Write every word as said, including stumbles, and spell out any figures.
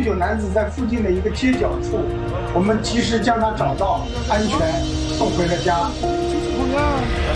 九男子在附近的一个街角处，我们及时将他找到，安全送回了家。 朋友。